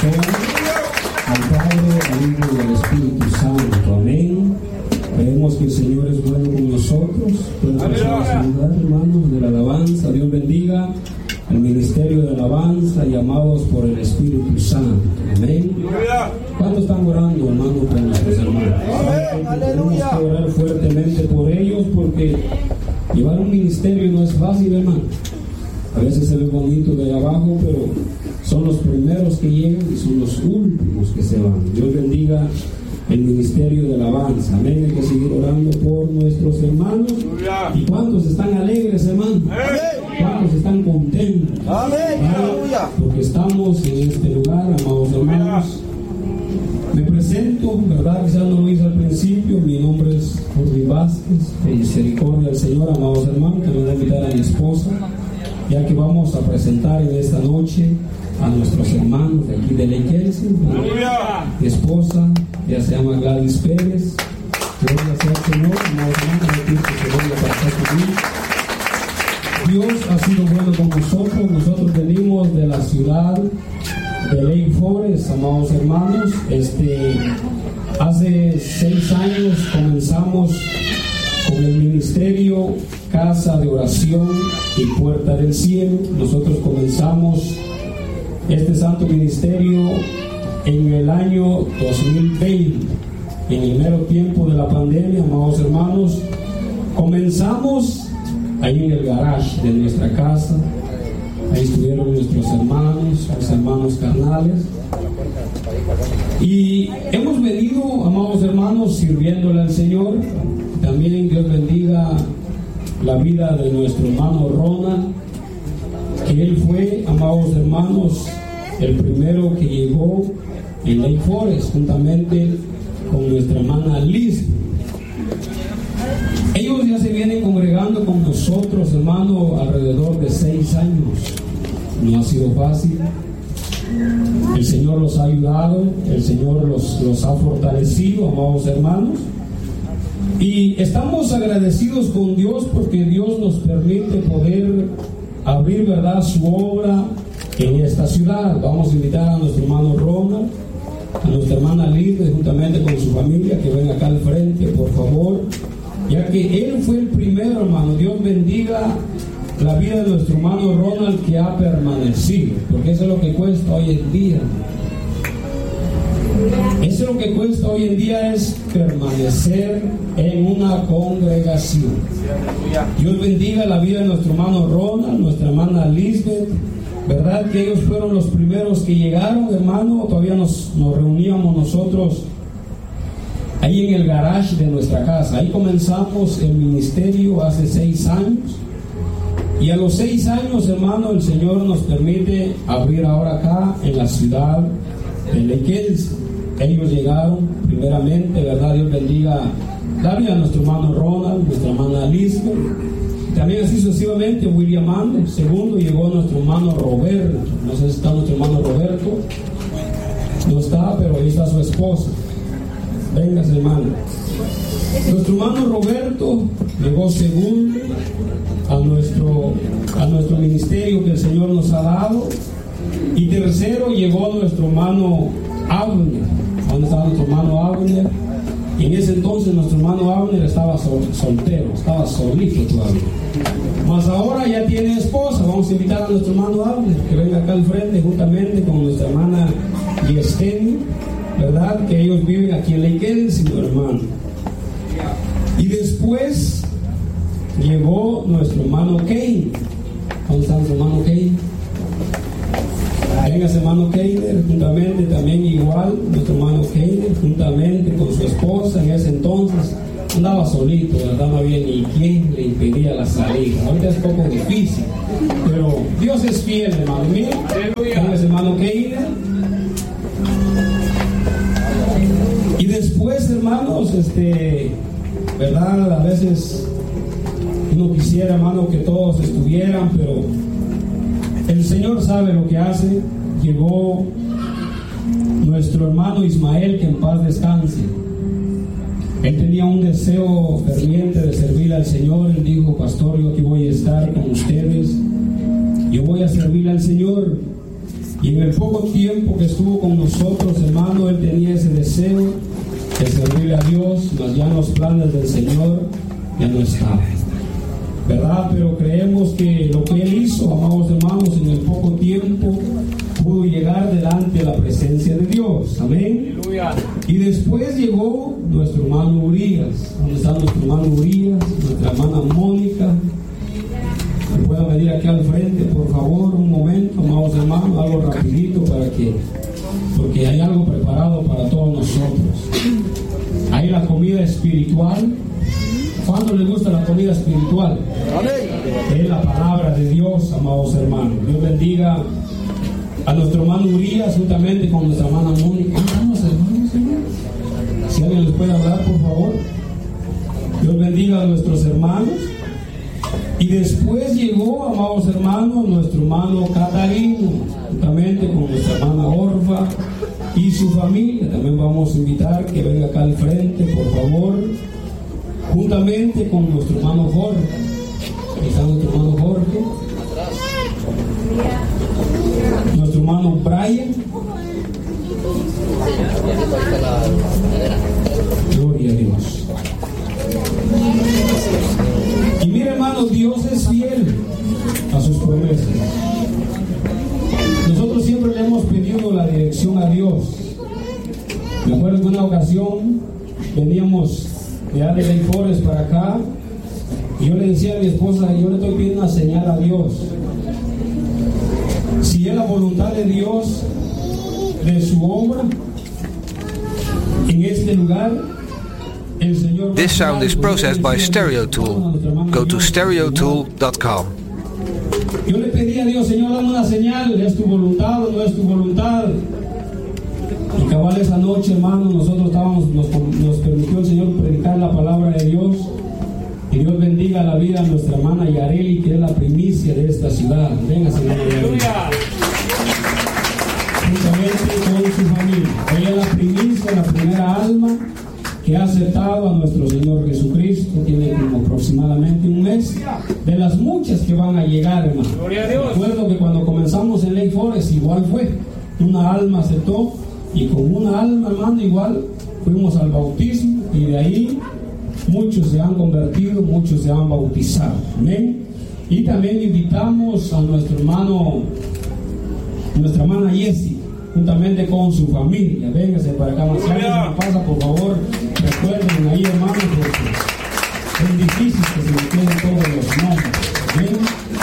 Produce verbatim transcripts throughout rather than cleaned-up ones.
corazón, al Padre, al Hijo y al Espíritu Santo. Amén. Creemos que el Señor es bueno con nosotros. Pueden pasar a saludar, hermanos, de la alabanza. Dios bendiga el ministerio de alabanza, llamados por el Espíritu Santo. Amén. ¿Cuántos están orando, hermano, por nuestros hermanos? Tenemos que orar fuertemente por ellos, porque llevar un ministerio no es fácil, hermano. A veces se ve bonito de abajo, pero son los primeros que llegan y son los últimos que se van. Dios bendiga el ministerio de alabanza. Amén. Hay que seguir orando por nuestros hermanos. ¿Y cuántos están alegres, hermano? ¿Cuántos están contentos? Amén. Porque estamos en este lugar, amados hermanos. Me presento, ¿verdad? Quizás no lo hice al principio. Mi nombre es Jorge Vázquez, de misericordia del Señor, amados hermanos. Que me voy a invitar a mi esposa, ya que vamos a presentar en esta noche a nuestros hermanos de aquí de la iglesia. Mi esposa, ya se llama Gladys Pérez. Gloria sea al Señor, amados hermanos, de Cristo se venga para estar conmigo. Dios ha sido bueno con nosotros. Nosotros venimos de la ciudad de Lake Forest, amados hermanos. Este, hace seis años comenzamos con el ministerio Casa de Oración y Puerta del Cielo. Nosotros comenzamos este santo ministerio en el año dos mil veinte, en el mero tiempo de la pandemia, amados hermanos. Comenzamos ahí en el garage de nuestra casa. Ahí estuvieron nuestros hermanos, los hermanos carnales. Y hemos venido, amados hermanos, sirviéndole al Señor. También Dios bendiga la vida de nuestro hermano Ronald, que él fue, amados hermanos, el primero que llegó en Lake Forest, juntamente con nuestra hermana Liz. Ellos ya se vienen congregando con nosotros, hermano, alrededor de seis años. No ha sido fácil. El Señor los ha ayudado, el Señor los, los ha fortalecido, amados hermanos. Y estamos agradecidos con Dios porque Dios nos permite poder abrir, ¿verdad?, su obra en esta ciudad. Vamos a invitar a nuestro hermano Ronald, a nuestra hermana Liz, juntamente con su familia, que ven acá al frente, por favor, ya que él fue el primero, hermano. Dios bendiga la vida de nuestro hermano Ronald, que ha permanecido, porque eso es lo que cuesta hoy en día. Eso es lo que cuesta hoy en día, es permanecer en una congregación. Dios bendiga la vida de nuestro hermano Ronald, nuestra hermana Lisbeth, ¿verdad? Que ellos fueron los primeros que llegaron, hermano. Todavía nos, nos reuníamos nosotros ahí en el garage de nuestra casa. Ahí comenzamos el ministerio hace seis años. Y a los seis años, hermano, el Señor nos permite abrir ahora acá en la ciudad de Lequels. Ellos llegaron primeramente, ¿verdad? Dios bendiga la vida a nuestro hermano Ronald, nuestra hermana Lisbeth. También así sucesivamente William Ande. Segundo llegó nuestro hermano Roberto. No sé si está nuestro hermano Roberto. No está, pero ahí está su esposa. Venga, hermano. Nuestro hermano Roberto llegó segundo a nuestro, a nuestro ministerio que el Señor nos ha dado. Y tercero llegó nuestro hermano Abner. ¿Dónde estaba nuestro hermano Abner? Y en ese entonces nuestro hermano Abner estaba sol, soltero, estaba solito todavía. Mas ahora ya tiene esposa. Vamos a invitar a nuestro hermano Abner que venga acá al frente juntamente con nuestra hermana Yesteni, ¿verdad? Que ellos viven aquí en Lake, señor hermano. Y después llegó nuestro hermano Kane. ¿Dónde está nuestro hermano Kane? Venga, hermano Keiner, juntamente también igual, nuestro hermano Keiner, juntamente con su esposa. En ese entonces andaba solito, ¿verdad? No había ni quien le impedía la salida. Ahorita es un poco difícil, pero Dios es fiel, hermano mío. Venga, hermano Keiner. Y después, hermanos, este, ¿verdad? A veces uno quisiera, hermano, que todos estuvieran, pero el Señor sabe lo que hace. Llegó nuestro hermano Ismael, que en paz descanse. Él tenía un deseo ferviente de servir al Señor. Él dijo: pastor, yo aquí voy a estar con ustedes, yo voy a servir al Señor. Y en el poco tiempo que estuvo con nosotros, hermano, él tenía ese deseo de servirle a Dios, mas ya en los planes del Señor ya no estaba, ¿verdad? Pero creemos que lo que él hizo, amados hermanos, en el poco tiempo pudo llegar delante de la presencia de Dios. Amén. Aleluya. Y después llegó nuestro hermano Urias. ¿Dónde está nuestro hermano Urias? Nuestra hermana Mónica. ¿Me pueden venir aquí al frente, por favor, un momento, amados hermanos? Algo rapidito para que, porque hay algo preparado para todos nosotros. Hay la comida espiritual. ¿Cuándo les gusta la comida espiritual? Es la palabra de Dios, amados hermanos. Dios bendiga a nuestro hermano Urias, juntamente con nuestra hermana Mónica. Vamos, hermanos, si alguien les puede hablar, por favor. Dios bendiga a nuestros hermanos. Y después llegó, amados hermanos, nuestro hermano Catarino, juntamente con nuestra hermana Orfa y su familia. También vamos a invitar que venga acá al frente, por favor, juntamente con nuestro hermano Jorge. Ahí está nuestro hermano Jorge. Nuestro hermano Brian. Gloria a Dios. Y mire, hermano, Dios es fiel a sus promesas. Nosotros siempre le hemos pedido la dirección a Dios. Me acuerdo que una ocasión veníamos de Adelaide Forest para acá y yo le decía a mi esposa, yo le estoy pidiendo una señal a Dios. Si es la voluntad de Dios de su obra en este lugar, el Señor. This sound is processed by Stereo Tool. Go to stereo tool dot com. Yo le pedí a Dios, Señor, dame una señal, ¿es tu voluntad o no es tu voluntad? Y cabal esa noche, hermano, nosotros estábamos, nos, nos permitió el Señor predicar la palabra de Dios. Y Dios bendiga la vida de nuestra hermana Yareli, que es la primicia de esta ciudad. Venga, señora Yareli. Juntamente con su familia. Ella es la primicia, la primera alma que ha aceptado a nuestro Señor Jesucristo. Tiene como aproximadamente un mes, de las muchas que van a llegar, hermano. Recuerdo que cuando comenzamos en Lake Forest igual fue, una alma aceptó, y con una alma, hermano, igual fuimos al bautismo, y de ahí muchos se han convertido, muchos se han bautizado. Amén. Y también invitamos a nuestro hermano, nuestra hermana Jessie, juntamente con su familia. Véngase para acá, más tarde se pasa, por favor, recuerden ahí, hermanos, porque es difícil que se me queden todos los nombres. ¿Ven?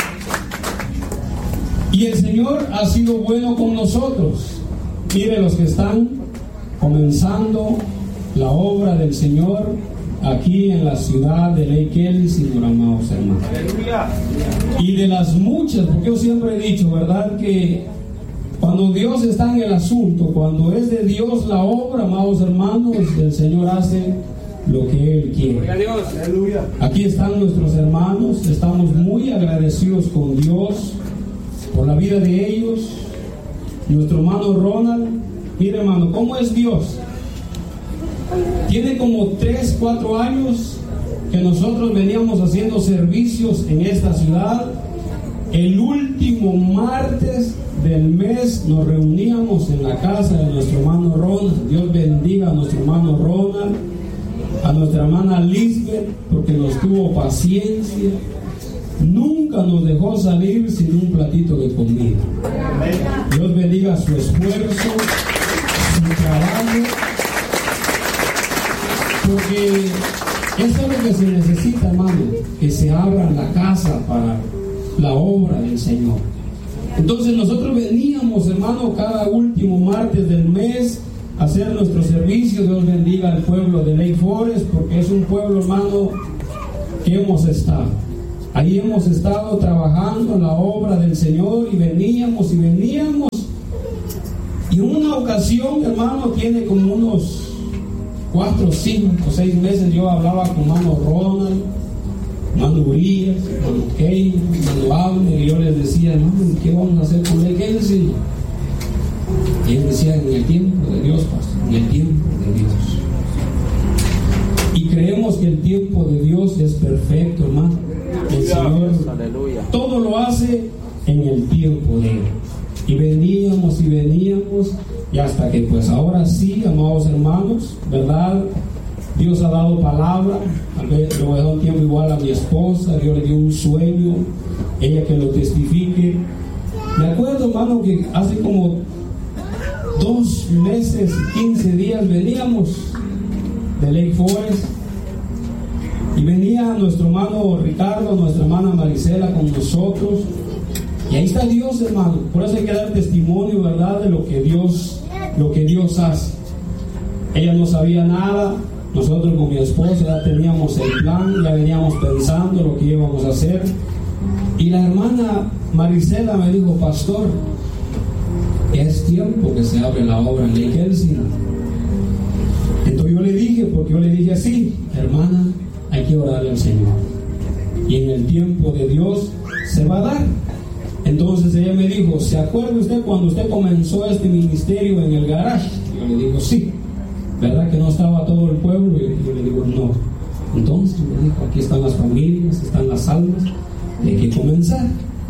Y el Señor ha sido bueno con nosotros. Mire, los que están comenzando la obra del Señor aquí en la ciudad de Lake Ellis y amados hermanos. Y de las muchas, porque yo siempre he dicho, ¿verdad?, que cuando Dios está en el asunto, cuando es de Dios la obra, amados hermanos, el Señor hace lo que Él quiere. Aquí están nuestros hermanos, estamos muy agradecidos con Dios por la vida de ellos. Nuestro hermano Ronald, mire, hermano, ¿cómo es Dios? Tiene como tres, cuatro años que nosotros veníamos haciendo servicios en esta ciudad. El último martes del mes nos reuníamos en la casa de nuestro hermano Ronald. Dios bendiga a nuestro hermano Ronald, a nuestra hermana Lisbeth, porque nos tuvo paciencia. Nunca nos dejó salir sin un platito de comida. Dios bendiga su esfuerzo, su trabajo, porque eso es lo que se necesita, hermano, que se abra la casa para la obra del Señor. Entonces nosotros veníamos, hermano, cada último martes del mes a hacer nuestro servicio. Dios bendiga al pueblo de Lake Forest, porque es un pueblo, hermano, que hemos estado. Ahí hemos estado trabajando en la obra del Señor y veníamos y veníamos. Y una ocasión, hermano, tiene como unos cuatro, cinco, seis meses, yo hablaba con hermano Ronald, hermano Urias, hermano Key, hermano Abner, y yo les decía, hermano, ¿qué vamos a hacer con Lake Ellis? Y él decía, en el tiempo de Dios, pastor, en el tiempo de Dios. Y creemos que el tiempo de Dios es perfecto, hermano. El Señor todo lo hace en el tiempo de Él. Y veníamos y veníamos, y hasta que pues ahora sí, amados hermanos, ¿verdad? Dios ha dado palabra. A ver, le voy a dar un tiempo igual a mi esposa. Dios le dio un sueño, ella que lo testifique. Me acuerdo, hermano, que hace como dos meses, quince días veníamos de Lake Forest, y venía nuestro hermano Ricardo, nuestra hermana Marisela con nosotros, y ahí está Dios, hermano. Por eso hay que dar testimonio, ¿verdad?, de lo que Dios, lo que Dios hace. Ella no sabía nada, nosotros con mi esposa ya teníamos el plan, ya veníamos pensando lo que íbamos a hacer, y la hermana Marisela me dijo: pastor, es tiempo que se abre la obra en Lake Elsinore. Entonces yo le dije, porque yo le dije así: hermana, hay que orarle al Señor, y en el tiempo de Dios se va a dar. Entonces ella me dijo: ¿se acuerda usted cuando usted comenzó este ministerio en el garage? Yo le digo: sí. ¿Verdad que no estaba todo el pueblo? Y yo le digo: no. Entonces me dijo: aquí están las familias, están las almas, hay que comenzar.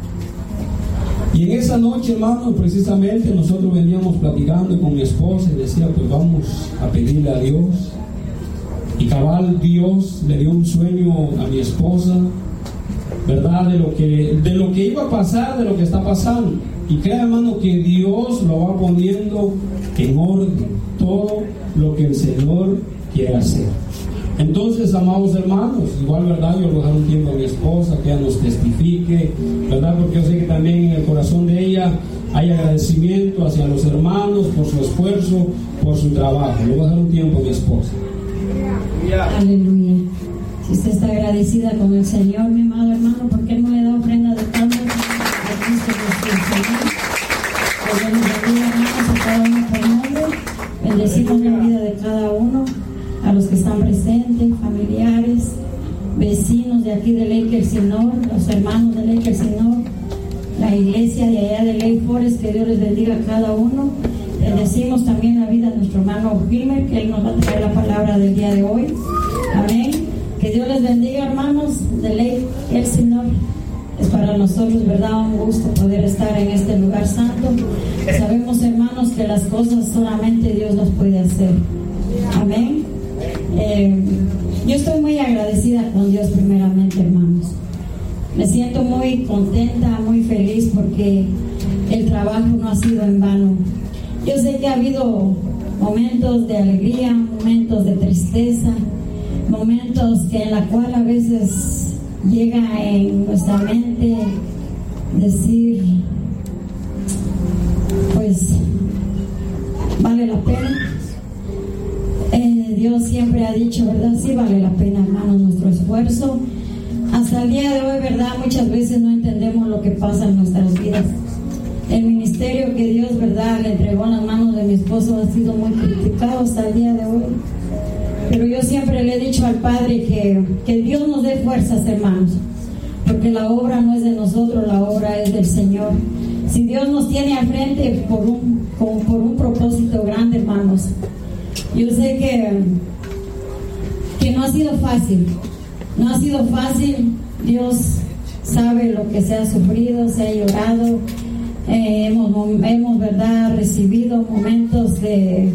Y en esa noche, hermano, precisamente nosotros veníamos platicando con mi esposa y decía: pues vamos a pedirle a Dios. Y cabal, Dios le dio un sueño a mi esposa, ¿verdad?, de lo que, de lo que iba a pasar, de lo que está pasando. Y crea, hermano, que Dios lo va poniendo en orden, todo lo que el Señor quiere hacer. Entonces, amados hermanos, igual, ¿verdad?, yo le voy a dar un tiempo a mi esposa, que ella nos testifique, ¿verdad?, porque yo sé que también en el corazón de ella hay agradecimiento hacia los hermanos por su esfuerzo, por su trabajo. Le voy a dar un tiempo a mi esposa. Aleluya. Si usted está agradecida con el Señor, mi amado hermano, ¿por qué no le da ofrenda de cambio a Cristo nuestro Señor? Que Dios nos bendiga, hermanos, a cada uno por nombre. Bendecimos la vida de cada uno, a los que están presentes, familiares, vecinos de aquí de Lake Elsinore, los hermanos de Lake Elsinore, la iglesia de allá de Lake Forest. Que Dios les bendiga a cada uno. Bendecimos también la vida de nuestro hermano Gilmer, que él nos va a traer la palabra del día de hoy. Amén. Que Dios les bendiga, hermanos de Lake Elsinore. Es para nosotros, ¿verdad?, un gusto poder estar en este lugar santo. Sabemos, hermanos, que las cosas solamente Dios las puede hacer. Amén. Eh, yo estoy muy agradecida con Dios primeramente, hermanos. Me siento muy contenta, muy feliz, porque el trabajo no ha sido en vano. Yo sé que ha habido momentos de alegría, momentos de tristeza, momentos que en la cual a veces llega en nuestra mente decir: pues vale la pena. Eh, Dios siempre ha dicho, ¿verdad? Sí vale la pena, hermanos, nuestro esfuerzo. Hasta el día de hoy, ¿verdad?, muchas veces no entendemos lo que pasa en nuestras vidas. El ministerio que Dios, ¿verdad?, le entregó en las manos de mi esposo ha sido muy criticado hasta el día de hoy. Pero yo siempre le he dicho al Padre que, que Dios nos dé fuerzas, hermanos, porque la obra no es de nosotros, la obra es del Señor. Si Dios nos tiene al frente por un, con, por un propósito grande, hermanos. Yo sé que, que no ha sido fácil, no ha sido fácil. Dios sabe lo que se ha sufrido, se ha llorado. Eh, hemos, hemos, ¿verdad?, recibido momentos de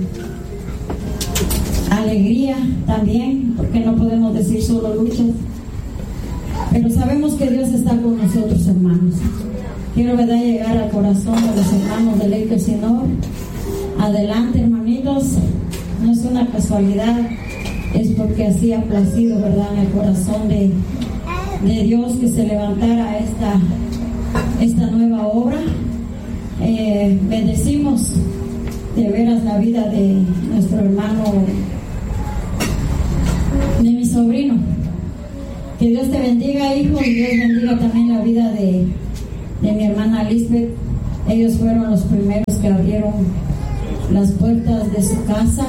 alegría también, porque no podemos decir solo luchas, pero sabemos que Dios está con nosotros, hermanos. Quiero, ¿verdad?, llegar al corazón de los hermanos de Lake Elsinore. Adelante, hermanitos, no es una casualidad, es porque así ha placido, ¿verdad?, en el corazón de, de Dios que se levantara esta, esta nueva obra. Eh, bendecimos de veras la vida de nuestro hermano, de mi sobrino. Que Dios te bendiga, hijo, y Dios bendiga también la vida de, de mi hermana Lisbeth. Ellos fueron los primeros que abrieron las puertas de su casa,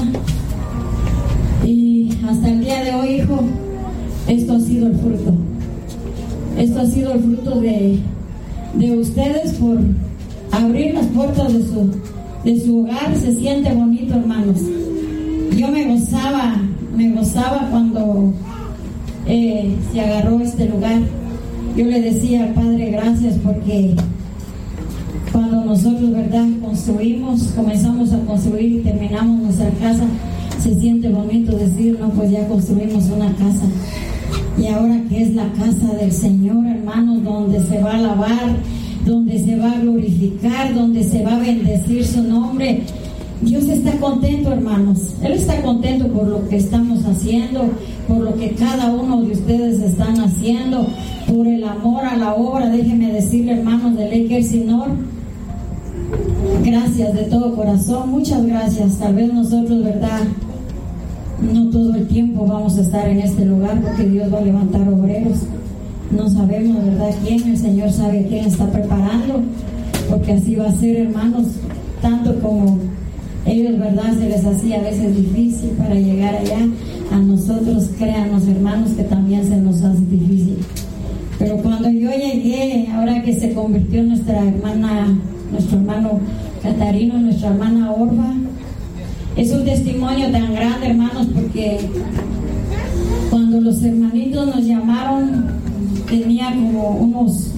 y hasta el día de hoy, hijo, esto ha sido el fruto. Esto ha sido el fruto de, de ustedes por abrir las puertas de su, de su hogar. Se siente bonito, hermanos. Yo me gozaba, me gozaba cuando eh, se agarró este lugar. Yo le decía al Padre: gracias, porque cuando nosotros, ¿verdad?, construimos, comenzamos a construir y terminamos nuestra casa, se siente bonito decir, no, pues ya construimos una casa. Y ahora que es la casa del Señor, hermanos, donde se va a alabar, donde se va a glorificar, donde se va a bendecir su nombre. Dios está contento, hermanos. Él está contento por lo que estamos haciendo, por lo que cada uno de ustedes están haciendo, por el amor a la obra. Déjenme decirle, hermanos, de Laker Señor, gracias de todo corazón, muchas gracias. Tal vez nosotros, ¿verdad?, no todo el tiempo vamos a estar en este lugar porque Dios va a levantar obreros. No sabemos, ¿verdad?, quién. El Señor sabe quién está preparando, porque así va a ser, hermanos, tanto como ellos, ¿verdad?, se les hacía a veces difícil para llegar allá. A nosotros, créanos, hermanos, que también se nos hace difícil. Pero cuando yo llegué, ahora que se convirtió nuestra hermana, nuestro hermano Catarino, nuestra hermana Orba, es un testimonio tan grande, hermanos, porque cuando los hermanitos nos llamaron, tenía como unos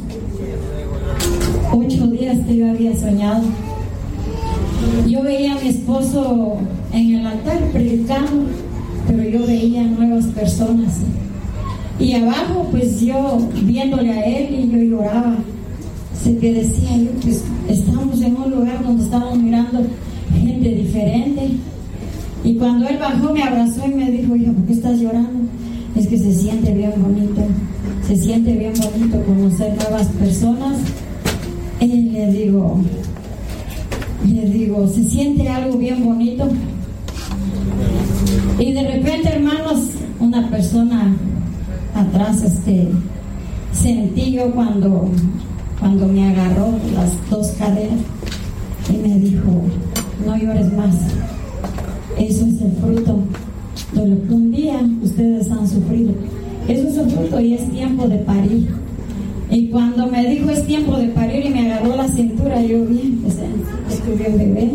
ocho días que yo había soñado. Yo veía a mi esposo en el altar predicando, pero yo veía nuevas personas. Y abajo, pues yo viéndole a él, y yo lloraba. Sé que decía yo, pues estamos en un lugar donde estamos mirando gente diferente. Y cuando él bajó, me abrazó y me dijo, hija, ¿por qué estás llorando? Es que se siente bien bonito, se siente bien bonito conocer nuevas personas. Y le digo, le digo, se siente algo bien bonito. Y de repente, hermanos, una persona atrás, este, sentí yo cuando, cuando me agarró las dos caderas y me dijo, no llores más. Eso es el fruto de lo que un día ustedes han sufrido. Eso es el fruto y es tiempo de parir. Y cuando me dijo es tiempo de parir y me agarró la cintura, yo bien, pues, estuve el bebé.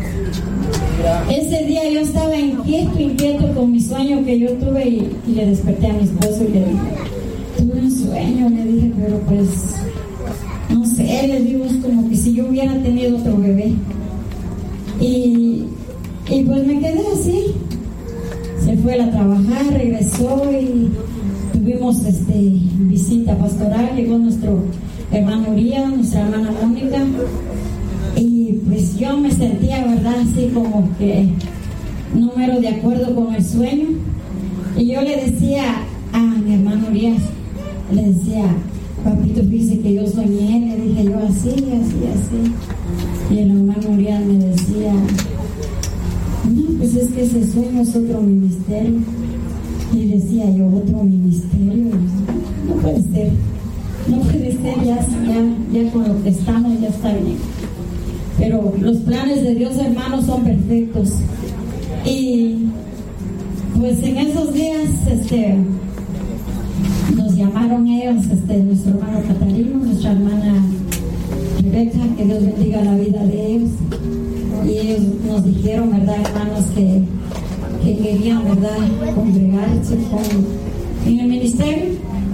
Ese día yo estaba inquieto, inquieto con mi sueño que yo tuve y, y le desperté a mi esposo y le dije, tuve un sueño, le dije, pero pues, no sé, le digo, es como que si yo hubiera tenido otro bebé. Y, y pues me quedé así. Se fue él a trabajar, regresó y tuvimos este, visita pastoral, llegó nuestro hermano Urias, nuestra hermana Mónica. Y pues yo me sentía, ¿verdad?, así como que número de acuerdo con el sueño. Y yo le decía a mi hermano Urias, le decía, papito, dice que yo soñé, le dije yo así, así, así. Y el hermano Urias me decía, no, pues es que ese sueño es otro ministerio. Y decía yo, otro ministerio, no puede ser, no puede ser, ya, ya, ya con lo que estamos ya está bien. Pero los planes de Dios, hermanos, son perfectos. Y pues en esos días este, nos llamaron ellos, este, nuestro hermano Catarino, nuestra hermana Rebeca, que Dios bendiga la vida de ellos. Y ellos nos dijeron, ¿verdad, hermanos, que, que querían, ¿verdad?, congregarse con, en el ministerio.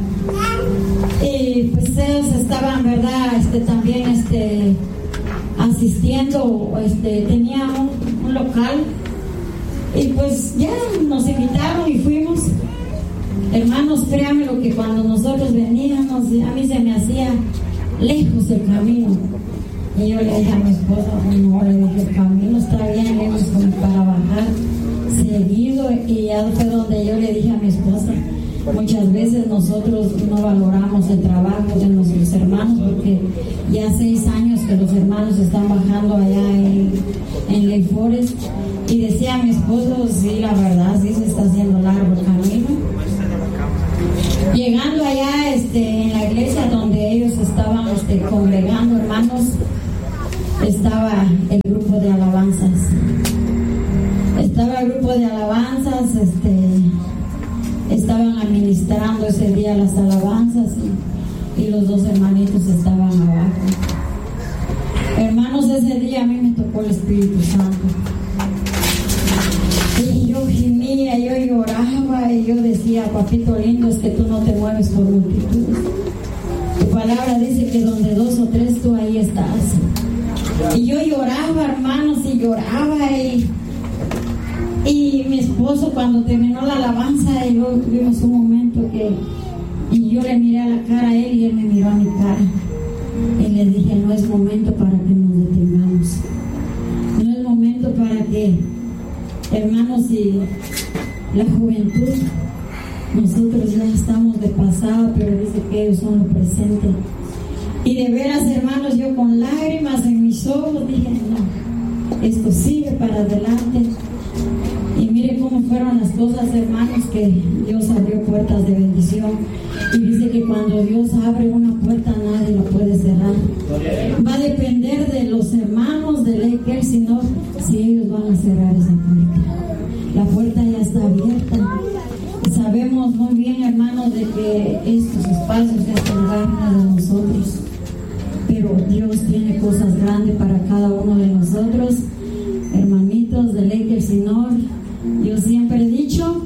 Y pues ellos estaban, ¿verdad?, este, también este, asistiendo, este, tenía un, un local. Y pues ya nos invitaron y fuimos. Hermanos, créanme lo que cuando nosotros veníamos, a mí se me hacía lejos el camino. Y yo le dije a mi esposa, no, le dije, el camino está bien lejos como para bajar seguido. Y ya fue donde yo le dije a mi esposa, muchas veces nosotros no valoramos el trabajo de nuestros hermanos, porque ya seis años que los hermanos están bajando allá en, en Lake Forest. Y decía a mi esposo, sí, la verdad, sí se está haciendo largo el camino. Llegando allá este, en la iglesia donde ellos estaban este, congregando, hermanos, estaba el grupo de alabanzas. Estaba el grupo de alabanzas, este, estaban administrando ese día las alabanzas y, y los dos hermanitos estaban abajo. Hermanos, ese día a mí me tocó el Espíritu Santo. Y yo gemía, yo lloraba y yo decía, papito lindo, es que tú no te mueves por multitudes. Tu palabra dice que donde dos o tres tú ahí estás. Y yo lloraba, hermanos, y lloraba. Y, y mi esposo, cuando terminó la alabanza, y luego tuvimos un momento que, y yo le miré a la cara a él y él me miró a mi cara. Y le dije, no es momento para que nos detengamos. No es momento para que, hermanos, y la juventud, nosotros ya estamos de pasado, pero dice que ellos son lo presente. Y de veras, hermanos, yo con lágrimas en mis ojos dije, no, esto sigue para adelante. Y mire cómo fueron las cosas, hermanos, que Dios abrió puertas de bendición. Y dice que cuando Dios abre una puerta, nadie la puede cerrar. Va a depender de los hermanos de Laker, sino si ellos van a cerrar esa puerta. La puerta ya está abierta. Y sabemos muy bien, hermanos, de que estos espacios, este lugar no es de nosotros. Pero Dios tiene cosas grandes para cada uno de nosotros. Hermanitos de Laker, Señor, yo siempre he dicho,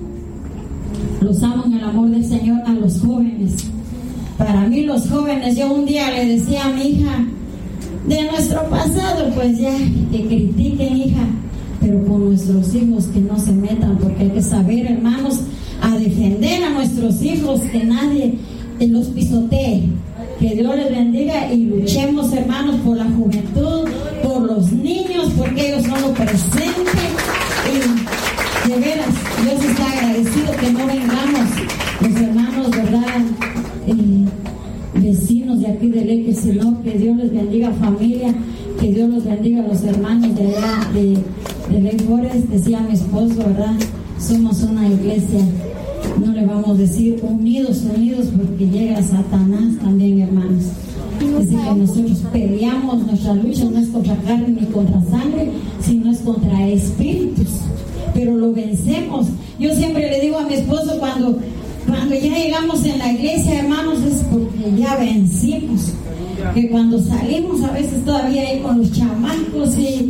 los amo en el amor del Señor a los jóvenes. Para mí los jóvenes, yo un día le decía a mi hija, de nuestro pasado, pues ya, que critiquen, hija, pero con nuestros hijos que no se metan, porque hay que saber, hermanos, a defender a nuestros hijos, que nadie los pisotee. Que Dios les bendiga y luchemos, hermanos, por la juventud, por los niños, porque ellos son lo presente. Y de veras, Dios está agradecido que no vengamos los hermanos, ¿verdad? Eh, vecinos de aquí de Laker, sino que Dios les bendiga, familia, que Dios los bendiga a los hermanos de allá de, de Lake Forest. Decía mi esposo, ¿verdad? Somos una iglesia, no le vamos a decir unidos, unidos, porque llega Satanás también, hermanos. Así que nosotros peleamos, nuestra lucha no es contra carne ni contra sangre, sino es contra espíritus, pero lo vencemos. Yo siempre le digo a mi esposo, cuando, cuando ya llegamos en la iglesia, hermanos, es porque ya vencimos. Que cuando salimos a veces todavía hay con los chamacos y,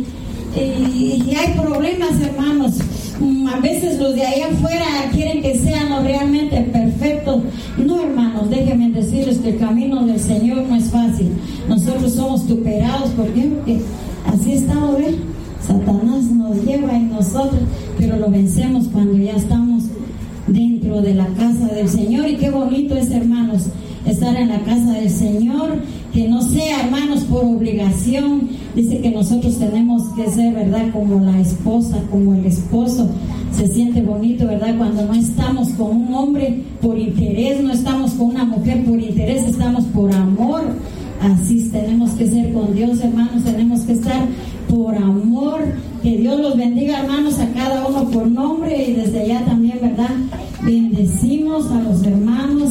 y, y hay problemas, hermanos. A veces los de allá afuera quieren que sean realmente perfectos. No, hermanos, déjenme decirles que el camino del Señor no es fácil. Nosotros somos superados. ¿Por qué? Porque así estamos, ¿eh? Satanás nos lleva y nosotros, pero lo vencemos cuando ya estamos dentro de la casa del Señor. Y qué bonito es, hermanos, estar en la casa del Señor, que no sea, hermanos, por obligación. Dice que nosotros tenemos que ser, ¿verdad?, como la esposa, como el esposo. Se siente bonito, ¿verdad?, cuando no estamos con un hombre por interés, no estamos con una mujer por interés, estamos por amor. Así tenemos que ser con Dios, hermanos, tenemos que estar por amor. Que Dios los bendiga, hermanos, a cada uno por nombre, y desde allá también, ¿verdad?, bendecimos a los hermanos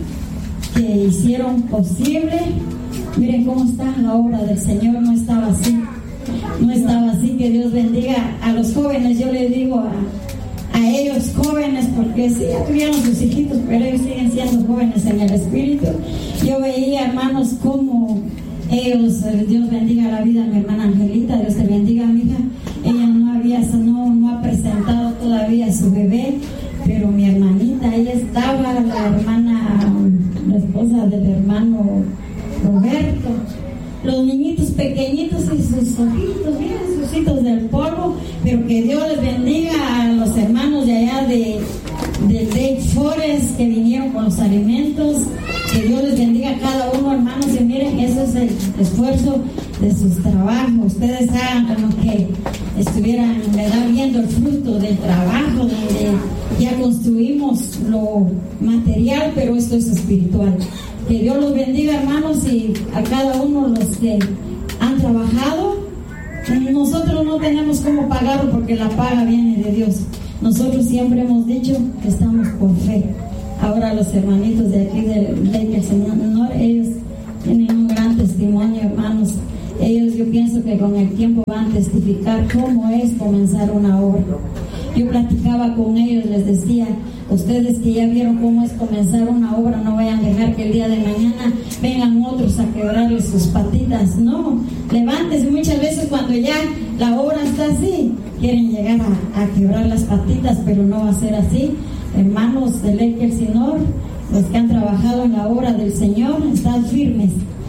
que hicieron posible. Miren cómo está la obra del Señor, no estaba así, no estaba así. Que Dios bendiga a los jóvenes. Yo les digo a, a ellos jóvenes, porque sí, ya tuvieron sus hijitos, pero ellos siguen siendo jóvenes en el espíritu. Yo veía, hermanos, cómo ellos, Dios bendiga la vida de mi hermana Angelita, Dios te bendiga, mi hija. Ella no había, no, no ha presentado todavía a su bebé, pero mi hermanita, ella estaba, la hermana, la esposa del hermano Roberto, los niñitos pequeñitos y sus ojitos, miren sus ojitos del polvo. Pero que Dios les bendiga a los hermanos de allá de, de Lake Forest que vinieron con los alimentos. Que Dios les bendiga a cada uno, hermanos, y miren, eso es el esfuerzo de sus trabajos. Ustedes hagan como que estuvieran, ¿verdad?, viendo el fruto del trabajo, donde ya construimos lo material, pero esto es espiritual. Que Dios los bendiga, hermanos, y a cada uno los que han trabajado. Nosotros no tenemos cómo pagarlo, porque la paga viene de Dios. Nosotros siempre hemos dicho que estamos por fe. Ahora los hermanitos de aquí de Laker, Señor, ellos tienen un gran testimonio, hermanos. Ellos, yo pienso que con el tiempo van a testificar cómo es comenzar una obra. Yo platicaba con ellos, les decía, ustedes que ya vieron cómo es comenzar una obra, no vayan a dejar que el día de mañana vengan otros a quebrarles sus patitas. No, levántese. Muchas veces cuando ya la obra está así, quieren llegar a, a quebrar las patitas, pero no va a ser así. Hermanos de Laker, Señor, los que han trabajado en la obra del Señor, están firmes.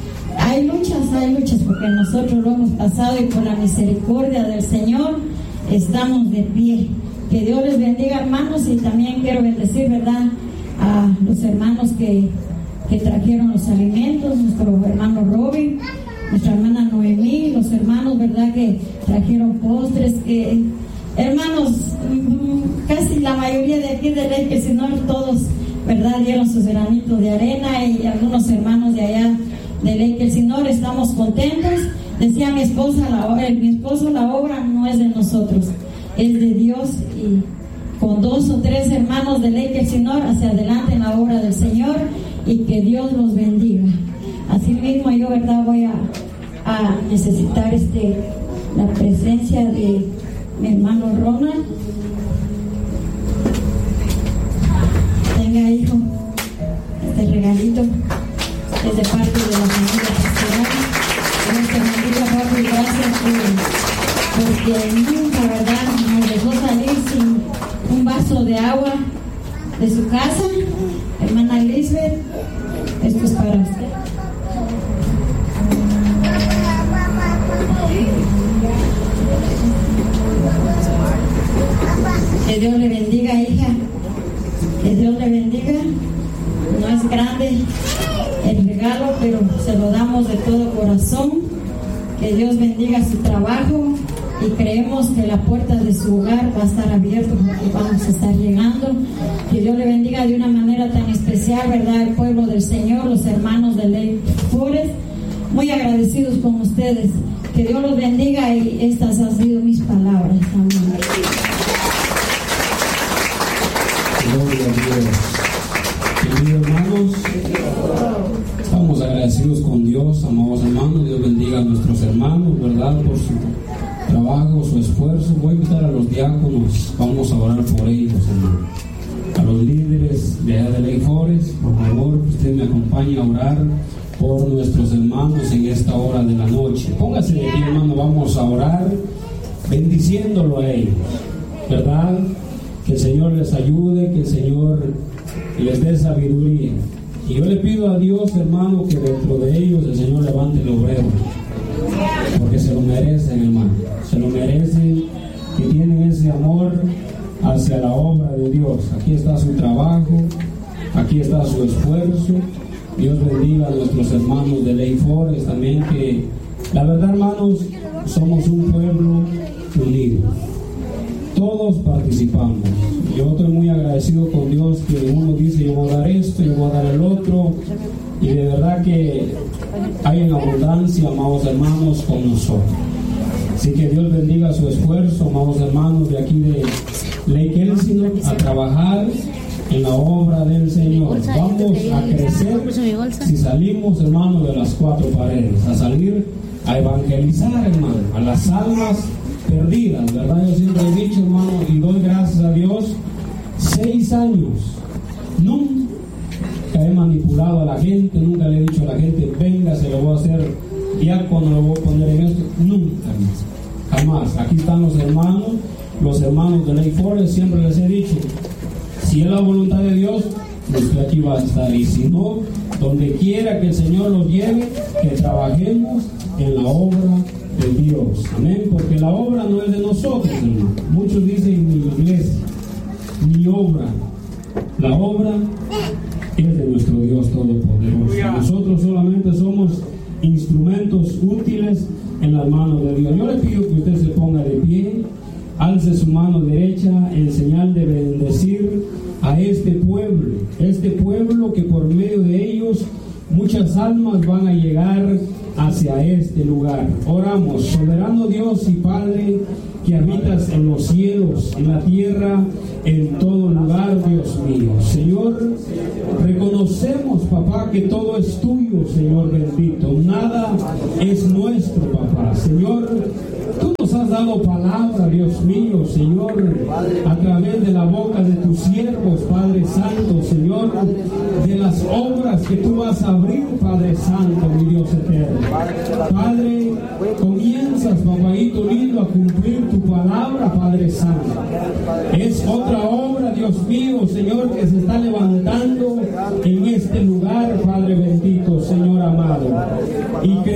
hay luchas, hay luchas, porque nosotros lo hemos pasado y por la misericordia del Señor estamos de pie. Que Dios les bendiga, hermanos, y también quiero bendecir, ¿verdad?, a los hermanos que, que trajeron los alimentos, nuestro hermano Robin, nuestra hermana Noemí, los hermanos, ¿verdad?, que trajeron postres, que hermanos, casi la mayoría de aquí de Ley que si no todos, ¿verdad?, dieron sus granitos de arena, y algunos hermanos de allá de Ley que el Señor, estamos contentos. Decía mi esposa, la, mi esposo, la obra no es de nosotros, es de Dios, y con dos o tres hermanos de Ley que el Señor hacia adelante en la obra del Señor, y que Dios los bendiga. Así mismo yo, ¿verdad?, voy a, a necesitar este la presencia de mi hermano Ronald. Tenga, hijo, este regalito es de parte de la familia pastoral. Nuestra familia, papi, gracias por, porque nunca, ¿verdad?, nos dejó salir sin un vaso de agua de su casa. Hermana Elizabeth, esto es para usted. Que Dios le bendiga, hija. Que Dios le bendiga. No es grande el regalo, pero se lo damos de todo corazón. Que Dios bendiga su trabajo, y creemos que la puerta de su hogar va a estar abierta, porque vamos a estar llegando. Que Dios le bendiga de una manera tan especial, ¿verdad?, el pueblo del Señor, los hermanos de Lake Forest, muy agradecidos con ustedes. Que Dios los bendiga, y estas han sido mis palabras. Amén. Gloria a Dios. Queridos hermanos, estamos agradecidos con Dios, amados hermanos. Dios bendiga a nuestros hermanos, ¿verdad?, por su trabajo, su esfuerzo. Voy a invitar a los diáconos, vamos a orar por ellos, hermano. A los líderes de allá de Lake Forest, por favor, que usted me acompañe a orar por nuestros hermanos en esta hora de la noche. Póngase de pie, hermano, vamos a orar bendiciéndolo a ellos, ¿verdad? Que el Señor les ayude, que el Señor les dé sabiduría. Y yo le pido a Dios, hermano, que dentro de ellos el Señor levante el obrero, porque se lo merecen, hermano, se lo merecen, que tienen ese amor hacia la obra de Dios. Aquí está su trabajo, aquí está su esfuerzo. Dios bendiga a nuestros hermanos de Lake Forest también, que la verdad, hermanos, somos un pueblo unido. Todos participamos. Yo estoy muy agradecido con Dios, que uno dice yo voy a dar esto, yo voy a dar el otro, y de verdad que hay en abundancia, amados hermanos, con nosotros. Así que Dios bendiga su esfuerzo, amados hermanos de aquí de Lake Elsinore, a trabajar en la obra del Señor. Vamos a crecer si salimos, hermanos, de las cuatro paredes, a salir a evangelizar, hermano, a las almas perdidas, ¿verdad? Yo siempre he dicho, hermano, y doy gracias a Dios, seis años, nunca he manipulado a la gente, nunca le he dicho a la gente, venga, se lo voy a hacer diácono, lo voy a poner en esto, nunca, jamás. Aquí están los hermanos, los hermanos de Lake Forest, siempre les he dicho, si es la voluntad de Dios, usted aquí va a estar, y si no, donde quiera que el Señor los lleve, que trabajemos en la obra de Dios, amén, porque la obra no es de nosotros, hermano. Muchos dicen mi iglesia, mi obra, la obra es de nuestro Dios Todopoderoso. Nosotros solamente somos instrumentos útiles en las manos de Dios. Yo le pido que usted se ponga de pie, alce su mano derecha en señal de bendecir a este pueblo, este pueblo que por medio de ellos muchas almas van a llegar hacia este lugar. Oramos. Soberano Dios y Padre, que habitas en los cielos, en la tierra, en todo lugar, Dios mío. Señor, reconocemos, papá, que todo es tuyo, Señor bendito. Nada es nuestro, papá. Señor, tú nos has dado palabra, Dios mío, Señor, a través de la boca de tus siervos, Padre Santo, Señor, de las obras que tú vas a abrir, Padre Santo, mi Dios eterno. Padre, comienzas, papáito lindo, a cumplir tu palabra, Padre Santo. Es otra obra, Dios mío, Señor, que se está levantando en este lugar, Padre bendito, Señor amado. Y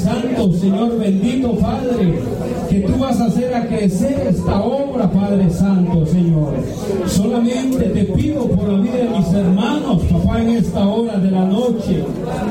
Santo, Señor bendito, Padre, que tú vas a hacer a crecer esta obra, Padre Santo, Señor. Solamente te pido por la vida de mis hermanos, papá, en esta hora de la noche.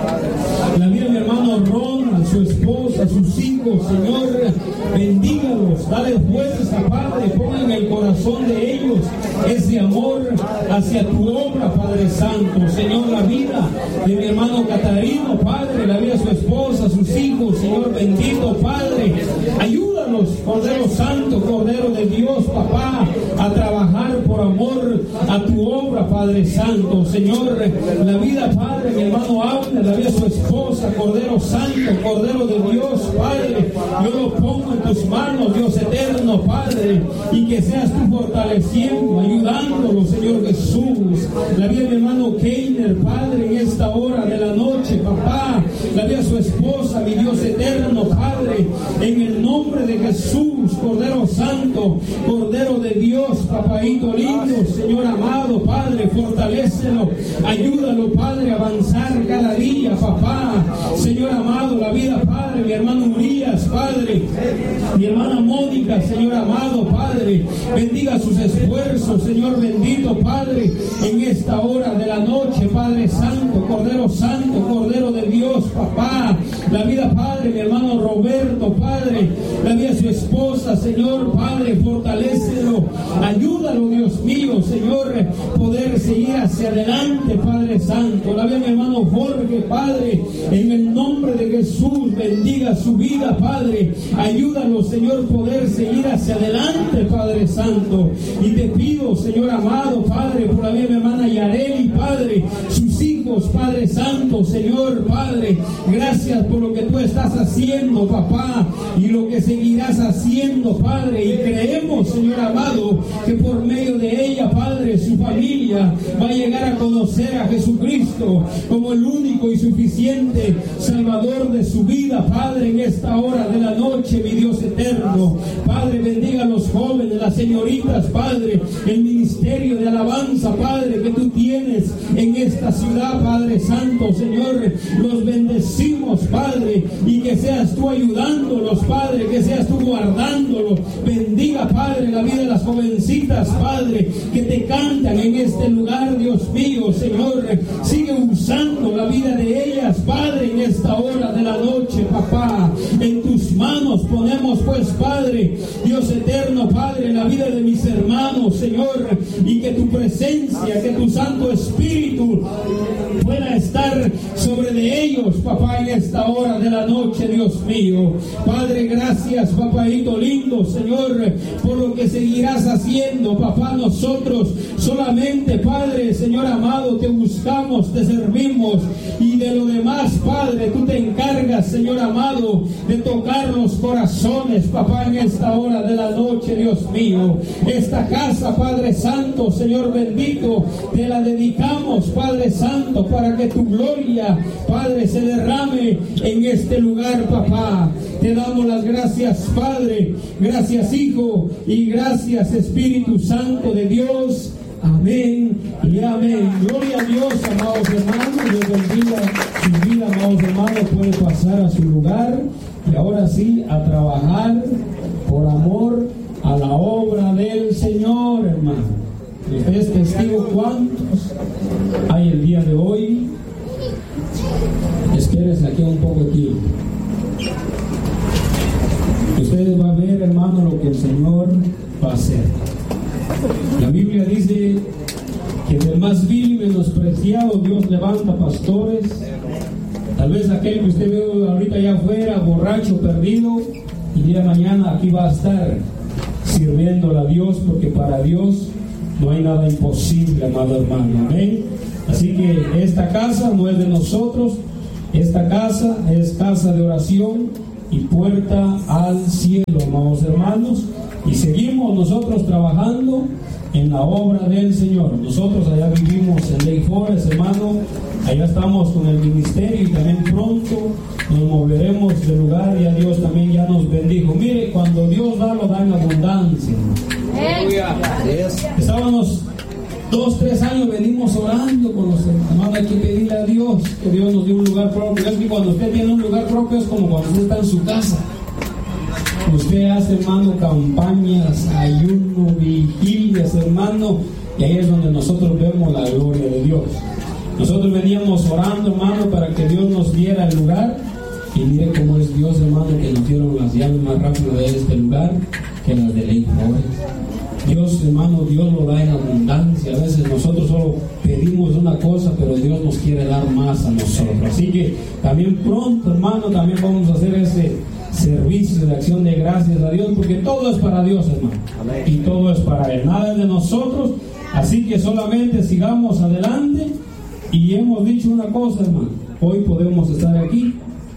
La vida de mi hermano Ronald, su esposa, sus hijos, Señor, bendígalos, dale fuerza, Padre, pon en el corazón de ellos ese amor hacia tu obra, Padre Santo. Señor, la vida de mi hermano Catarino, Padre, la vida de su esposa, sus hijos, Señor bendito, Padre, ayúdanos, Cordero Santo, Cordero de Dios, papá, a trabajar por amor a tu obra, Padre Santo. Señor, la vida, Padre, mi hermano Abner, la vida de su esposa, Cordero Santo, Cordero de Dios, Padre, yo lo pongo en tus manos, Dios eterno, Padre, y que seas tú fortaleciendo, ayudándolo, Señor Jesús. La vida de mi hermano Keiner, Padre, en esta hora de la noche, papá, la vida de su esposa, mi Dios eterno, Padre, en el nombre de Jesús, Cordero Santo, Cordero de Dios, papaito lindo, Señor amado, Padre, fortalécelo, ayúdalo, Padre, a avanzar cada día, papá, Señor amado, la vida, Padre, mi hermano Urias, Padre, mi hermana Mónica, Señor amado, Padre, bendiga sus esfuerzos, Señor bendito, Padre, en esta hora de la noche, Padre Santo, Cordero Santo, Cordero de Dios, papá, la vida, Padre, mi hermano Roberto, Padre, la vida de su esposa, Señor, Padre, fortalécelo, ayúdalo, Dios mío, Señor, poder seguir hacia adelante, Padre Santo, la vida de mi hermano Jorge, Padre, en el nombre de Jesús, bendiga su vida, Padre, ayúdalo, Señor, poder seguir hacia adelante, Padre Santo, y te pido, Señor amado, Padre, por la vida de mi hermana Yareli, Padre, sus hijos, Padre Santo, Señor, Padre, gracias por lo que tú estás haciendo, papá, y lo que seguirás haciendo, Padre, y creemos, Señor amado, que por medio de ella, Padre, su familia va a llegar a conocer a Jesucristo como el único y suficiente Salvador de su vida, Padre, en esta hora de la noche, mi Dios eterno, Padre, bendiga a los jóvenes, las señoritas, Padre, el ministerio de alabanza, Padre, que tú tienes en esta ciudad, Padre Santo, Señor, los bendecimos, Padre, y que seas tú ayudándolos, Padre, que seas tú guardándolos, bendiga, Padre, la vida de las jovencitas, Padre, que te cantan en este lugar, Dios mío, Señor, sigue usando la vida de ellas, Padre, en esta hora de la noche, papá, en tus manos ponemos, pues, Padre, Dios eterno, Padre, la vida de mis hermanos, Señor, y que tu presencia, que tu Santo Espíritu pueda estar sobre de ellos, papá, en esta hora de la noche, Dios mío. Padre, gracias, papaito lindo, Señor, por lo que seguirás haciendo, papá. Nosotros solamente, Padre, Señor amado, te buscamos, te servimos, y de lo demás, Padre, tú te encargas, Señor amado, de tocar los corazones, papá, en esta hora de la noche, Dios mío. Esta casa, Padre Santo, Señor bendito, te la dedicamos, Padre Santo, para que tu gloria, Padre, se derrame en este lugar, papá. Te damos las gracias, Padre, gracias, Hijo, y gracias, Espíritu Santo de Dios. Amén y amén. Gloria a Dios, amados hermanos. Dios bendiga su vida, amados hermanos. Puede pasar a su lugar y ahora sí a trabajar por amor a la obra del Señor, hermano. Usted es testigo cuántos hay el día de hoy. Espérense aquí un poco de tiempo. Ustedes van a ver, hermano, lo que el Señor va a hacer. La Biblia dice que del más vil y menospreciado Dios levanta pastores. Tal vez aquel que usted ve ahorita allá afuera, borracho, perdido, y día de mañana aquí va a estar sirviéndole a Dios, porque para Dios no hay nada imposible, amado hermano. Amén. Así que esta casa no es de nosotros, esta casa es casa de oración y puerta al cielo, amados hermanos. Y seguimos nosotros trabajando en la obra del Señor. Nosotros allá vivimos en Lake Forest, hermano. Allá estamos con el ministerio y también pronto nos moveremos de lugar. Y a Dios también ya nos bendijo. Mire, cuando Dios da, lo da en abundancia. Estábamos dos, tres años venimos orando con los hermanos. Hay que pedirle a Dios que Dios nos dé un lugar propio. Es que cuando usted tiene un lugar propio es como cuando usted está en su casa. Usted hace, hermano, campañas, ayuno, vigilias, hermano, y ahí es donde nosotros vemos la gloria de Dios. Nosotros veníamos orando, hermano, para que Dios nos diera el lugar, y mire cómo es Dios, hermano, que nos dieron las llaves más rápidas de este lugar que las de Ley Forest. Dios, hermano, Dios lo da en abundancia. A veces nosotros solo pedimos una cosa, pero Dios nos quiere dar más a nosotros. Así que también pronto, hermano, también vamos a hacer ese servicio de acción de gracias a Dios, porque todo es para Dios, hermano. Amén. Y todo es para Él, nada es de nosotros. Así que solamente sigamos adelante. Y hemos dicho una cosa, hermano: hoy podemos estar aquí,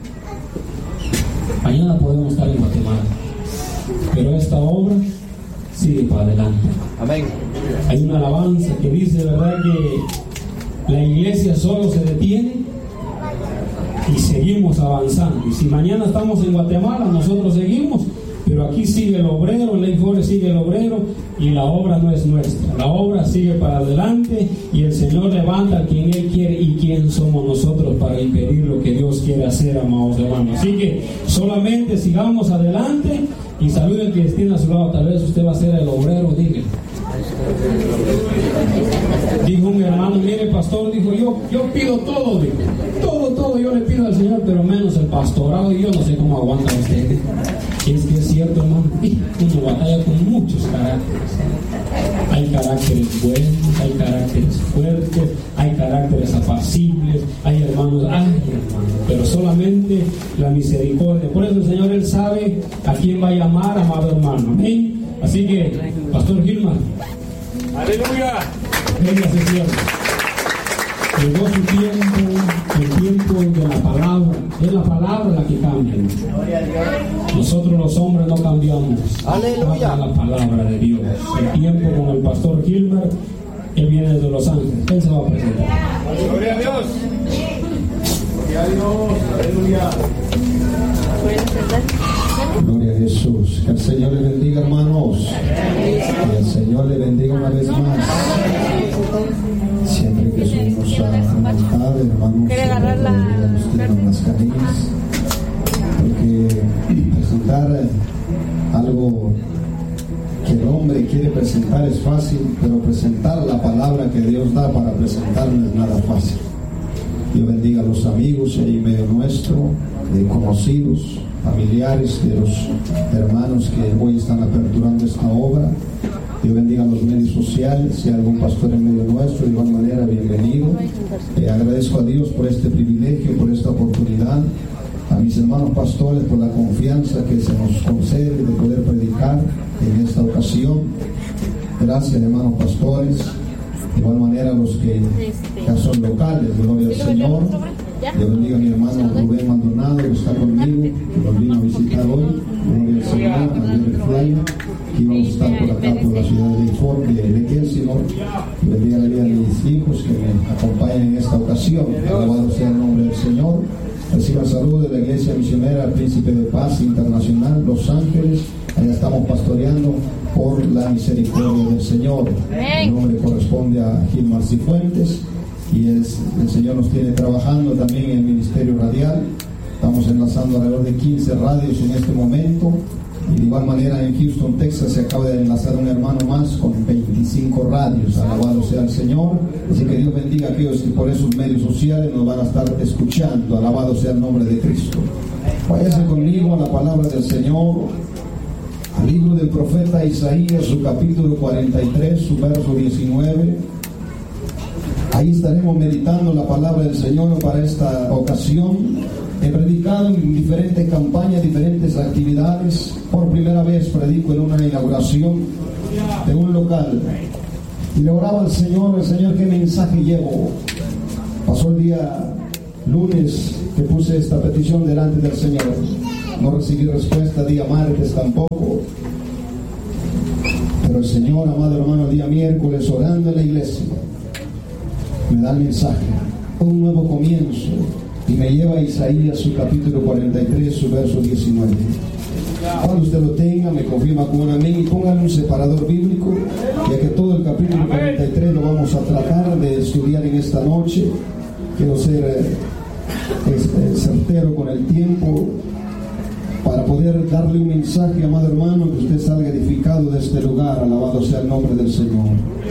mañana podemos estar en Guatemala, pero esta obra sigue para adelante. Amén. Hay una alabanza que dice, ¿verdad?, que la iglesia solo se detiene y seguimos avanzando. Y si mañana estamos en Guatemala, nosotros seguimos, pero aquí sigue el obrero, en Ley Forest sigue el obrero, y la obra no es nuestra. La obra sigue para adelante, y el Señor levanta a quien Él quiere. ¿Y quién somos nosotros para impedir lo que Dios quiere hacer, amados hermanos? Así que solamente sigamos adelante, y saluden que estén a su lado. Tal vez usted va a ser el obrero, dígale. Dijo un hermano: mire, pastor, dijo, yo, yo pido todo, dijo, todo, todo yo le pido al Señor, pero menos el pastorado. Y yo no sé cómo aguanta usted. Y es que es cierto, hermano, uno batalla con muchos caracteres. Hay caracteres buenos, hay caracteres fuertes, hay caracteres apacibles, hay hermanos, ay, hermano, pero solamente la misericordia. Por eso el Señor, Él sabe a quién va a llamar, amado hermano. Amén. Así que, Pastor Gilman, aleluya, venga, Señor. Llegó su tiempo, el tiempo de la palabra. Es la palabra la que cambia. Nosotros los hombres no cambiamos. Aleluya. Cambia la palabra de Dios. El tiempo con el Pastor Gilmer, él viene desde Los Ángeles. Él se va a presentar. Gloria a Dios. Gloria a Dios. Aleluya. Gloria a Jesús. Que el Señor le bendiga, hermanos. Que el Señor le bendiga una vez más. Siempre que subimos a un altar, hermanos, nos tiran las carillas, porque presentar algo que el hombre quiere presentar es fácil, pero presentar la palabra que Dios da para presentar no es nada fácil. Dios bendiga a los amigos ahí en medio nuestro, de conocidos, familiares de los hermanos que hoy están aperturando esta obra. Dios bendiga a los medios sociales. Si hay algún pastor en medio nuestro, de igual manera, bienvenido. Eh, agradezco a Dios por este privilegio, por esta oportunidad. A mis hermanos pastores por la confianza que se nos concede de poder predicar en esta ocasión. Gracias, hermanos pastores. De igual manera, a los que ya son locales, gloria al Señor. Dios bendiga a mi hermano Rubén Maldonado, que está conmigo, que nos vino a visitar hoy. Gloria al Señor, también el Flyer, que íbamos a estar por acá, por la ciudad de Leyford, de Lequelsinor. Y bendiga la vida de mis hijos que me acompañan en esta ocasión. Alabado sea el nombre del Señor. Reciban salud de la Iglesia Misionera Príncipe de Paz Internacional, Los Ángeles. Allá estamos pastoreando por la misericordia del Señor. El nombre corresponde a Gilmar Cifuentes. Y es, el Señor nos tiene trabajando también en el ministerio radial. Estamos enlazando alrededor de quince radios en este momento. Y de igual manera en Houston, Texas, se acaba de enlazar un hermano más con veinticinco radios. Alabado sea el Señor. Así que Dios bendiga a aquellos que por esos medios sociales nos van a estar escuchando. Alabado sea el nombre de Cristo. Váyase conmigo a la palabra del Señor, al libro del profeta Isaías, su capítulo cuarenta y tres, su verso diecinueve. Ahí estaremos meditando la palabra del Señor para esta ocasión. He predicado en diferentes campañas, diferentes actividades. Por primera vez predico en una inauguración de un local. Y le oraba al Señor, el Señor, ¿qué mensaje llevo? Pasó el día lunes que puse esta petición delante del Señor. No recibí respuesta, día martes tampoco. Pero el Señor, amado hermano, el día miércoles, orando en la iglesia, me da el mensaje, un nuevo comienzo, y me lleva a Isaías, su capítulo cuarenta y tres, su verso diecinueve. Cuando usted lo tenga, me confirma con un amén y póngale un separador bíblico, ya que todo el capítulo cuarenta y tres lo vamos a tratar de estudiar en esta noche. Quiero ser eh, este, certero con el tiempo para poder darle un mensaje, amado hermano, que usted salga edificado de este lugar. Alabado sea el nombre del Señor.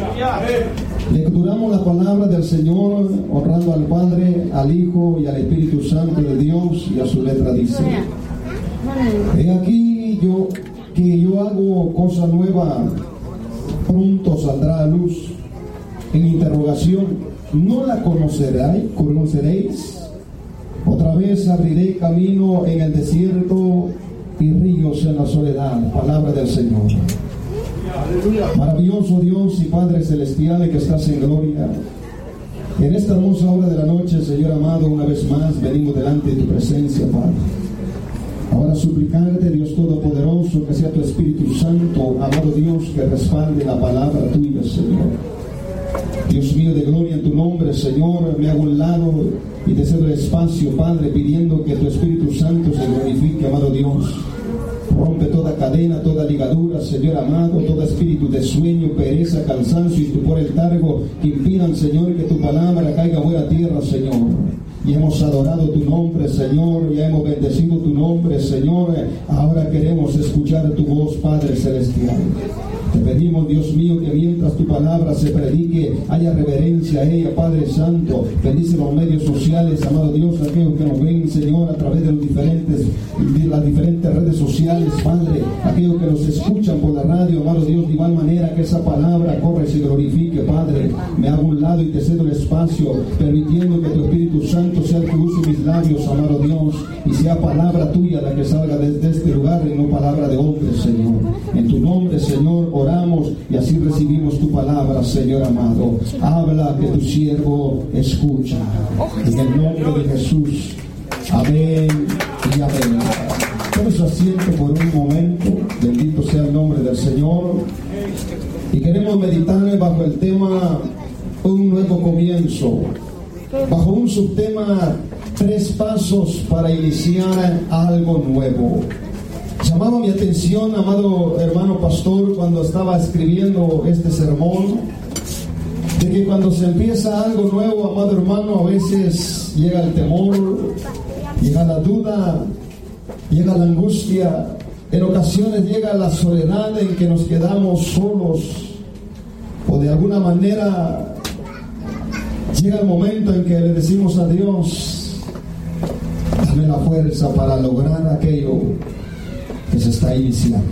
Lecturamos la palabra del Señor honrando al Padre, al Hijo y al Espíritu Santo de Dios, y a su letra dice: he aquí yo que yo hago cosa nueva, pronto saldrá a luz. En interrogación, ¿no la conoceréis? ¿Conoceréis? Otra vez abriré camino en el desierto y ríos en la soledad. Palabra del Señor. Maravilloso Dios y Padre celestial que estás en gloria, en esta hermosa hora de la noche, Señor amado, una vez más venimos delante de tu presencia, Padre. Ahora suplicarte, Dios Todopoderoso, que sea tu Espíritu Santo, amado Dios, que respalde la palabra tuya, Señor. Dios mío de gloria, en tu nombre, Señor, me hago un lado y te cedo el espacio, Padre, pidiendo que tu Espíritu Santo se glorifique, amado Dios. Rompe toda cadena, toda ligadura, Señor amado, todo espíritu de sueño, pereza, cansancio y estupor, el targo, que impidan, Señor, que tu palabra caiga a buena tierra, Señor. Y hemos adorado tu nombre, Señor, ya hemos bendecido tu nombre, Señor. Ahora queremos escuchar tu voz, Padre celestial. Te pedimos, Dios mío, que mientras tu palabra se predique, haya reverencia a ella, Padre Santo. Bendice los medios sociales, amado Dios, aquellos que nos ven, Señor, a través de los diferentes, de las diferentes redes sociales, Padre. Aquellos que nos escuchan por la radio, amado Dios, de igual manera que esa palabra corre y se glorifique, Padre. Me hago un lado y te cedo el espacio, permitiendo que tu Espíritu Santo sea el que use mis labios, amado Dios, y sea palabra tuya la que salga desde este lugar y no palabra de hombre, Señor. En tu nombre, Señor, oramos y así recibimos tu palabra, Señor amado. Habla, que tu siervo escucha. En el nombre de Jesús. Amén y amén. Tome su asiento por un momento. Bendito sea el nombre del Señor. Y queremos meditar bajo el tema un nuevo comienzo. Bajo un subtema, tres pasos para iniciar algo nuevo. Llamaba mi atención, amado hermano pastor, cuando estaba escribiendo este sermón, de que cuando se empieza algo nuevo, amado hermano, a veces llega el temor, llega la duda, llega la angustia, en ocasiones llega la soledad en que nos quedamos solos, o de alguna manera llega el momento en que le decimos a Dios: dame la fuerza para lograr aquello que se está iniciando.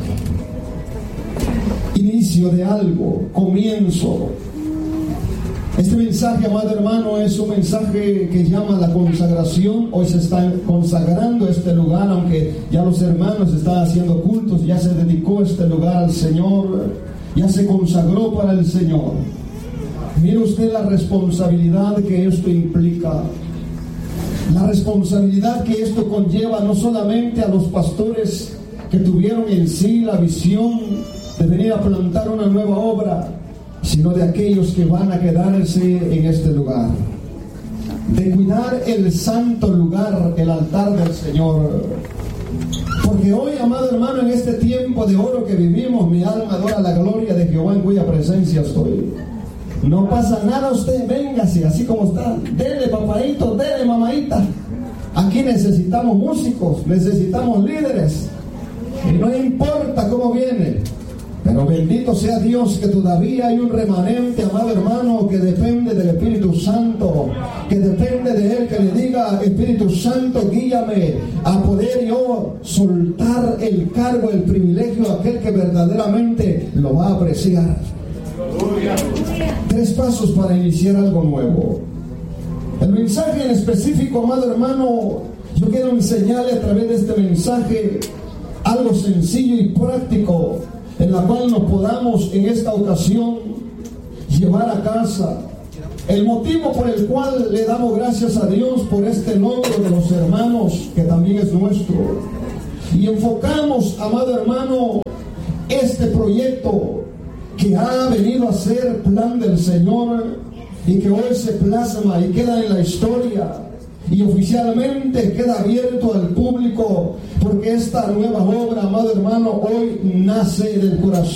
Inicio de algo, comienzo. Este mensaje, amado hermano, es un mensaje que llama a la consagración. Hoy se está consagrando este lugar, aunque ya los hermanos están haciendo cultos, ya se dedicó este lugar al Señor, ya se consagró para el Señor. Mire usted la responsabilidad que esto implica, la responsabilidad que esto conlleva no solamente a los pastores que tuvieron en sí la visión de venir a plantar una nueva obra, sino de aquellos que van a quedarse en este lugar, de cuidar el santo lugar, el altar del Señor. Porque hoy, amado hermano, en este tiempo de oro que vivimos, mi alma adora la gloria de Jehová, en cuya presencia estoy. No pasa nada, usted véngase así como está, dele papadito, dele mamadita. Aquí necesitamos músicos, necesitamos líderes, y no importa cómo viene, pero bendito sea Dios que todavía hay un remanente, amado hermano, que depende del Espíritu Santo, que depende de Él, que le diga: Espíritu Santo, guíame a poder yo soltar el cargo, el privilegio a aquel que verdaderamente lo va a apreciar. Tres pasos para iniciar algo nuevo. El mensaje en específico, amado hermano, yo quiero enseñarle a través de este mensaje algo sencillo y práctico, en la cual nos podamos en esta ocasión llevar a casa. El motivo por el cual le damos gracias a Dios por este logro de los hermanos, que también es nuestro, y enfocamos, amado hermano, este proyecto que ha venido a ser plan del Señor y que hoy se plasma y queda en la historia y oficialmente queda abierto al público, porque esta nueva obra, amado hermano, hoy nace del corazón